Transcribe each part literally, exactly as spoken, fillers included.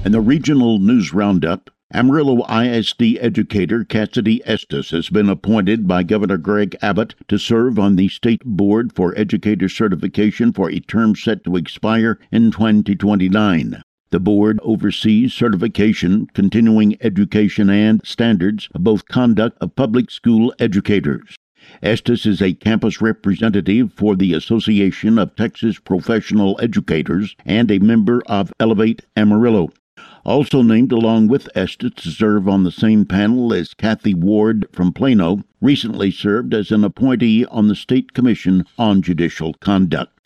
In the regional news roundup, Amarillo I S D educator Cassidy Estes has been appointed by Governor Greg Abbott to serve on the State Board for Educator Certification for a term set to expire in twenty twenty-nine. The board oversees certification, continuing education, and standards of both conduct of public school educators. Estes is a campus representative for the Association of Texas Professional Educators and a member of Elevate Amarillo. Also named along with Estes to serve on the same panel as Kathy Ward from Plano, recently served as an appointee on the State Commission on Judicial Conduct.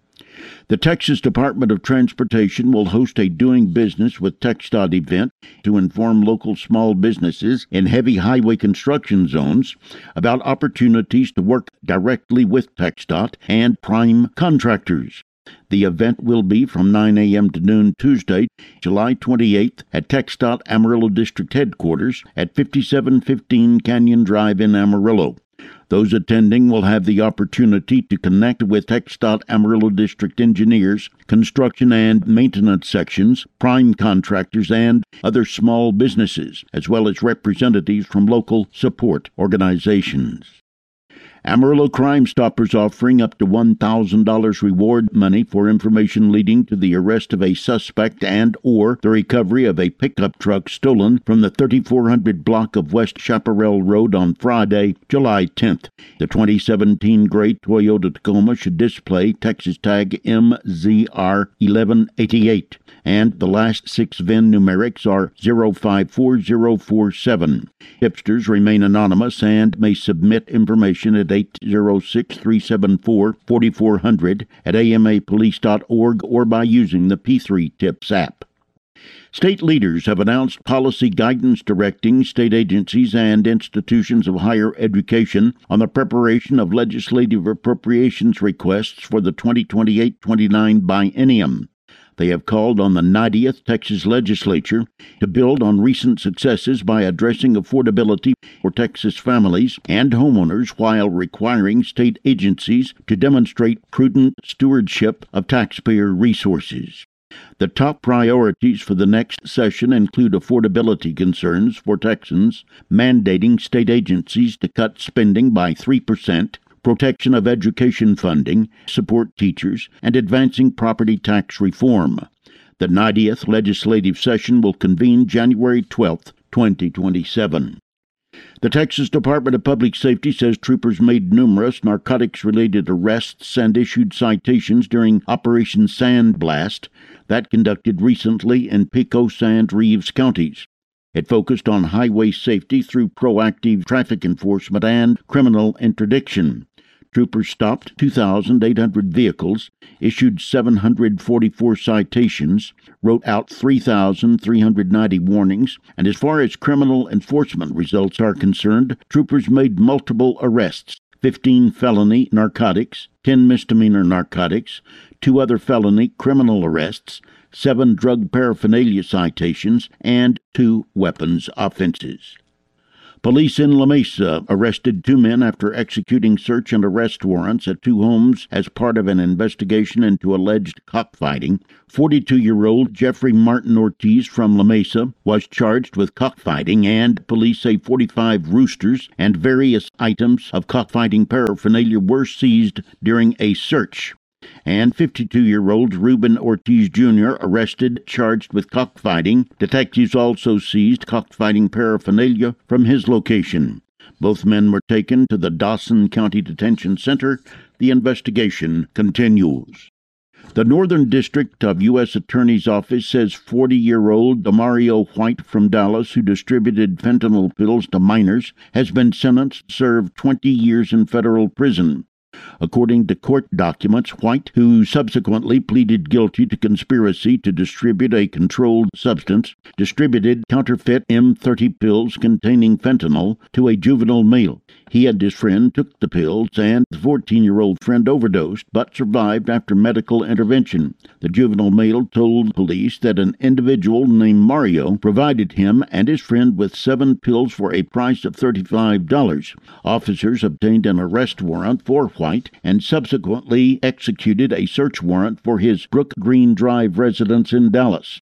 The Texas Department of Transportation will host a Doing Business with TxDOT event to inform local small businesses in heavy highway construction zones about opportunities to work directly with TxDOT and prime contractors. The event will be from nine a.m. to noon Tuesday, July twenty-eighth at TxDOT Amarillo District Headquarters at fifty-seven fifteen Canyon Drive in Amarillo. Those attending will have the opportunity to connect with TxDOT Amarillo District engineers, construction and maintenance sections, prime contractors, and other small businesses, as well as representatives from local support organizations. Amarillo Crime Stoppers offering up to one thousand dollars reward money for information leading to the arrest of a suspect and or the recovery of a pickup truck stolen from the thirty-four hundred block of West Chaparral Road on Friday, July tenth. The twenty seventeen gray Toyota Tacoma should display Texas tag M Z R eleven eighty-eight, and the last six V I N numerics are zero five four zero four seven. Tipsters remain anonymous and may submit information at eight zero six, three seven four, four four zero zero at A M A police dot org or by using the P three Tips app. State leaders have announced policy guidance directing state agencies and institutions of higher education on the preparation of legislative appropriations requests for the twenty twenty-eight twenty-nine biennium. They have called on the ninetieth Texas Legislature to build on recent successes by addressing affordability for Texas families and homeowners while requiring state agencies to demonstrate prudent stewardship of taxpayer resources. The top priorities for the next session include affordability concerns for Texans, mandating state agencies to cut spending by three percent, protection of education funding, support teachers, and advancing property tax reform. The ninetieth legislative session will convene January twelfth, twenty twenty-seven. The Texas Department of Public Safety says troopers made numerous narcotics-related arrests and issued citations during Operation Sandblast that conducted recently in Pecos and Reeves counties. It focused on highway safety through proactive traffic enforcement and criminal interdiction. Troopers stopped two thousand eight hundred vehicles, issued seven hundred forty-four citations, wrote out three thousand three hundred ninety warnings, and as far as criminal enforcement results are concerned, troopers made multiple arrests, fifteen felony narcotics, ten misdemeanor narcotics, two other felony criminal arrests, seven drug paraphernalia citations, and two weapons offenses. Police in La Mesa arrested two men after executing search and arrest warrants at two homes as part of an investigation into alleged cockfighting. forty-two-year-old Jeffrey Martin Ortiz from La Mesa was charged with cockfighting, and police say forty-five roosters and various items of cockfighting paraphernalia were seized during a search. And fifty-two-year-old Ruben Ortiz Junior arrested, charged with cockfighting. Detectives also seized cockfighting paraphernalia from his location. Both men were taken to the Dawson County Detention Center. The investigation continues. The Northern District of U S Attorney's Office says forty-year-old Demario White from Dallas, who distributed fentanyl pills to minors, has been sentenced to serve twenty years in federal prison. According to court documents, White, who subsequently pleaded guilty to conspiracy to distribute a controlled substance, distributed counterfeit M thirty pills containing fentanyl to a juvenile male. He and his friend took the pills, and the fourteen-year-old friend overdosed but survived after medical intervention. The juvenile male told police that an individual named Mario provided him and his friend with seven pills for a price of thirty-five dollars. Officers obtained an arrest warrant for White and subsequently executed a search warrant for his Brook Green Drive residence in Dallas.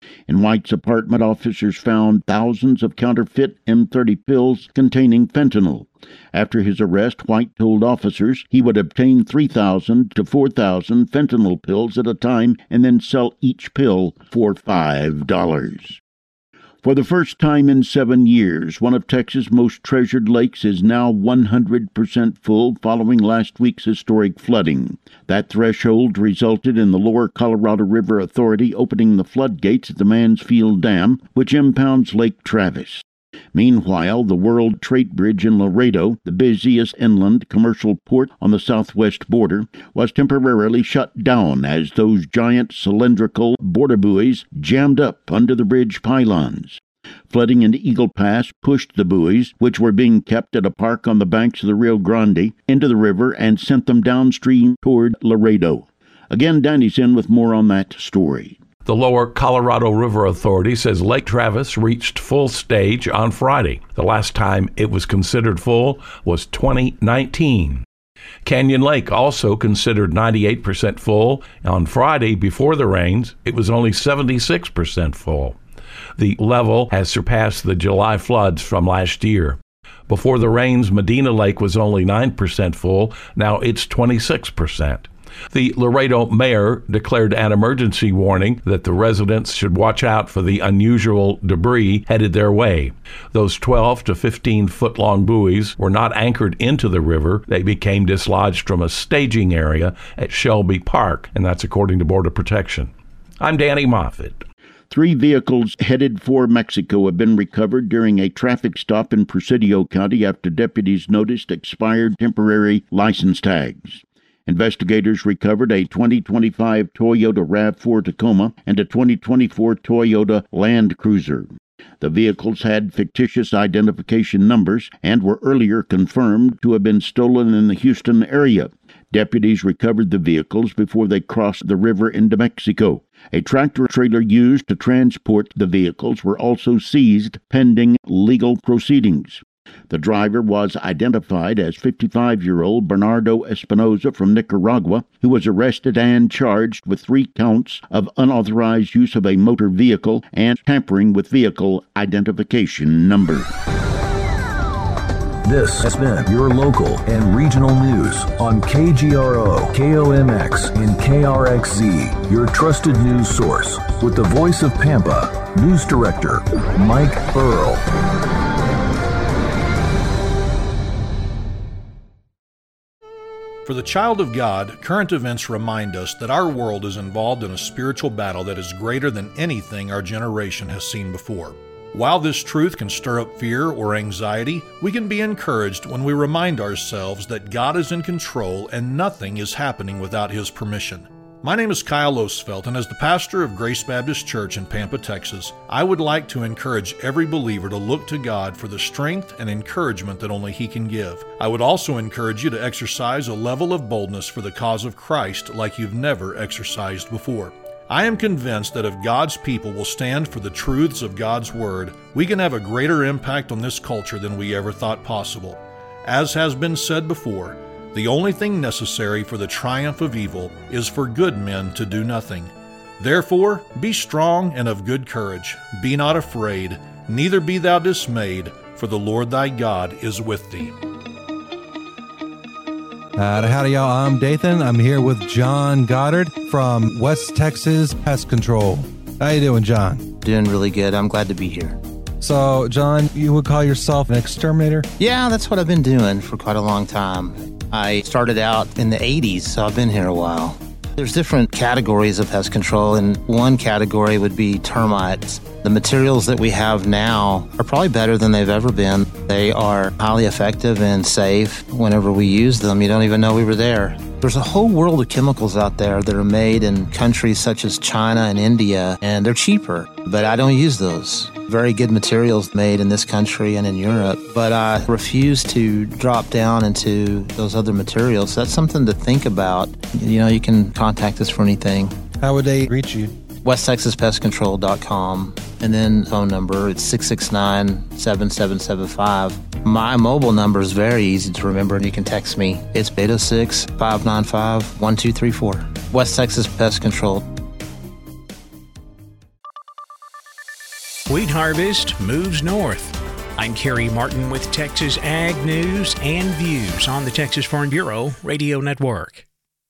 In White's apartment, officers found thousands of counterfeit M thirty pills containing fentanyl. After his arrest, White told officers he would obtain three thousand to four thousand fentanyl pills at a time and then sell each pill for five dollars. For the first time in seven years, one of Texas' most treasured lakes is now one hundred percent full following last week's historic flooding. That threshold resulted in the Lower Colorado River Authority opening the floodgates at the Mansfield Dam, which impounds Lake Travis. Meanwhile, the World Trade Bridge in Laredo, the busiest inland commercial port on the southwest border, was temporarily shut down as those giant cylindrical border buoys jammed up under the bridge pylons. Flooding in Eagle Pass pushed the buoys, which were being kept at a park on the banks of the Rio Grande, into the river and sent them downstream toward Laredo. Again, Danny's in with more on that story. The Lower Colorado River Authority says Lake Travis reached full stage on Friday. The last time it was considered full was twenty nineteen. Canyon Lake also considered ninety-eight percent full. On Friday, before the rains, it was only seventy-six percent full. The level has surpassed the July floods from last year. Before the rains, Medina Lake was only nine percent full. Now it's twenty-six percent. The Laredo mayor declared an emergency warning that the residents should watch out for the unusual debris headed their way. Those twelve to fifteen foot long buoys were not anchored into the river. They became dislodged from a staging area at Shelby Park, and that's according to Border Protection. I'm Danny Moffett. Three vehicles headed for Mexico have been recovered during a traffic stop in Presidio County after deputies noticed expired temporary license tags. Investigators recovered a twenty twenty-five Toyota RAV four Tacoma and a twenty twenty-four Toyota Land Cruiser. The vehicles had fictitious identification numbers and were earlier confirmed to have been stolen in the Houston area. Deputies recovered the vehicles before they crossed the river into Mexico. A tractor-trailer used to transport the vehicles were also seized pending legal proceedings. The driver was identified as fifty-five-year-old Bernardo Espinoza from Nicaragua, who was arrested and charged with three counts of unauthorized use of a motor vehicle and tampering with vehicle identification number. This has been your local and regional news on K G R O, K O M X, and K R X Z, your trusted news source, with the voice of Pampa, News Director Mike Burrell. For the child of God, current events remind us that our world is involved in a spiritual battle that is greater than anything our generation has seen before. While this truth can stir up fear or anxiety, we can be encouraged when we remind ourselves that God is in control and nothing is happening without His permission. My name is Kyle Osfeld, and as the pastor of Grace Baptist Church in Pampa, Texas, I would like to encourage every believer to look to God for the strength and encouragement that only He can give. I would also encourage you to exercise a level of boldness for the cause of Christ like you've never exercised before. I am convinced that if God's people will stand for the truths of God's Word, we can have a greater impact on this culture than we ever thought possible. As has been said before, the only thing necessary for the triumph of evil is for good men to do nothing. Therefore, be strong and of good courage. Be not afraid, neither be thou dismayed, for the Lord thy God is with thee. Uh, howdy, y'all. I'm Dathan. I'm here with John Goddard from West Texas Pest Control. How you doing, John? Doing really good. I'm glad to be here. So, John, you would call yourself an exterminator? Yeah, that's what I've been doing for quite a long time. I started out in the eighties, so I've been here a while. There's different categories of pest control, and one category would be termites. The materials that we have now are probably better than they've ever been. They are highly effective and safe. Whenever we use them, you don't even know we were there. There's a whole world of chemicals out there that are made in countries such as China and India, and they're cheaper, but I don't use those. Very good materials made in this country and in Europe, but I refuse to drop down into those other materials. That's something to think about. You know, you can contact us for anything. How would they reach you? west texas pest control dot com, and then phone number, it's six six nine, seven seven seven five. My mobile number is very easy to remember, and you can text me. It's eight oh six, five nine five, one two three four. West Texas Pest Control. Wheat harvest moves north. I'm Kerry Martin with Texas Ag News and Views on the Texas Farm Bureau Radio Network.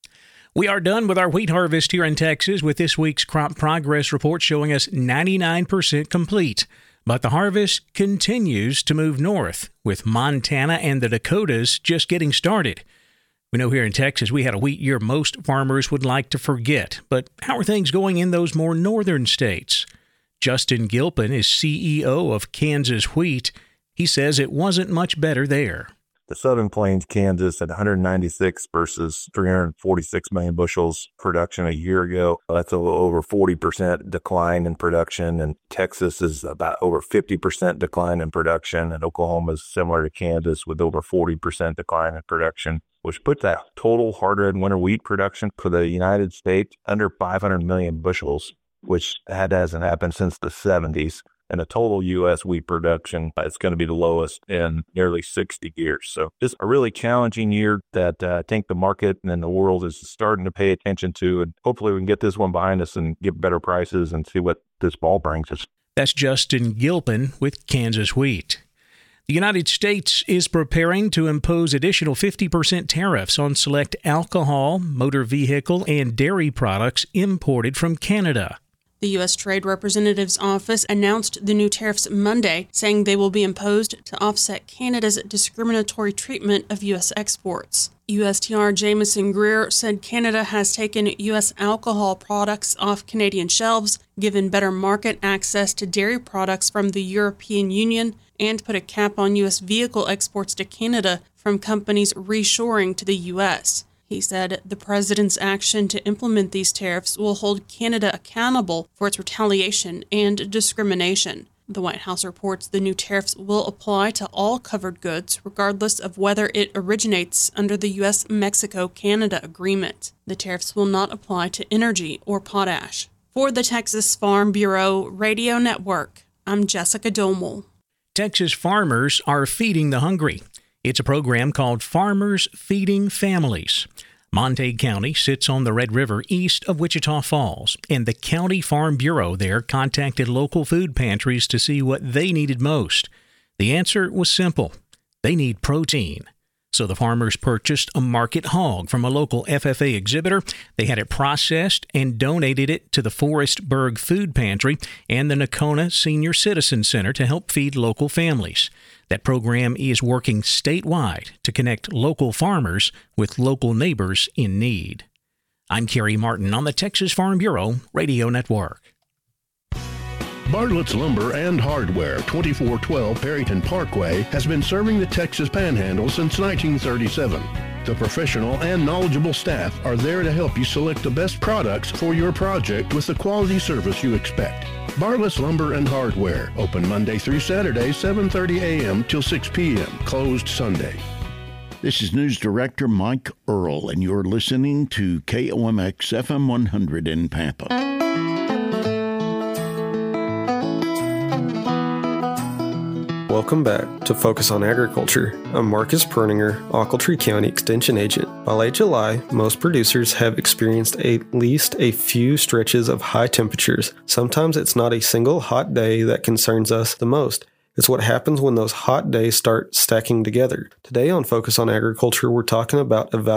We are done with our wheat harvest here in Texas with this week's crop progress report showing us ninety-nine percent complete. But the harvest continues to move north, with Montana and the Dakotas just getting started. We know here in Texas we had a wheat year most farmers would like to forget. But how are things going in those more northern states? Justin Gilpin is C E O of Kansas Wheat. He says it wasn't much better there. The Southern Plains, Kansas, at one hundred ninety-six versus three hundred forty-six million bushels production a year ago. That's a little over forty percent decline in production. And Texas is about over fifty percent decline in production. And Oklahoma is similar to Kansas with over forty percent decline in production, which puts that total hard red winter wheat production for the United States under five hundred million bushels, which that hasn't happened since the seventies. And the total U S wheat production, it's going to be the lowest in nearly sixty years. So it's a really challenging year that uh, I think the market and the world is starting to pay attention to. And hopefully we can get this one behind us and get better prices and see what this fall brings us. That's Justin Gilpin with Kansas Wheat. The United States is preparing to impose additional fifty percent tariffs on select alcohol, motor vehicle, and dairy products imported from Canada. The U S Trade Representative's office announced the new tariffs Monday, saying they will be imposed to offset Canada's discriminatory treatment of U S exports. U S T R Jameson Greer said Canada has taken U S alcohol products off Canadian shelves, given better market access to dairy products from the European Union, and put a cap on U S vehicle exports to Canada from companies reshoring to the U S. He said the president's action to implement these tariffs will hold Canada accountable for its retaliation and discrimination. The White House reports the new tariffs will apply to all covered goods, regardless of whether it originates under the U S Mexico Canada agreement. The tariffs will not apply to energy or potash. For the Texas Farm Bureau Radio Network, I'm Jessica Domel. Texas farmers are feeding the hungry. It's a program called Farmers Feeding Families. Montague County sits on the Red River east of Wichita Falls, and the County Farm Bureau there contacted local food pantries to see what they needed most. The answer was simple. They need protein. So the farmers purchased a market hog from a local F F A exhibitor. They had it processed and donated it to the Forestburg Food Pantry and the Nocona Senior Citizen Center to help feed local families. That program is working statewide to connect local farmers with local neighbors in need. I'm Kerry Martin on the Texas Farm Bureau Radio Network. Bartlett's Lumber and Hardware, twenty-four twelve Perryton Parkway, has been serving the Texas Panhandle since nineteen thirty-seven. The professional and knowledgeable staff are there to help you select the best products for your project with the quality service you expect. Bartlett's Lumber and Hardware, open Monday through Saturday, seven thirty a.m. till six p.m., closed Sunday. This is News Director Mike Earl, and you're listening to K O M X F M one hundred in Pampa. Welcome back to Focus on Agriculture. I'm Marcus Perninger, Ochiltree County Extension Agent. By late July, most producers have experienced at least a few stretches of high temperatures. Sometimes it's not a single hot day that concerns us the most. It's what happens when those hot days start stacking together. Today on Focus on Agriculture, we're talking about evaluating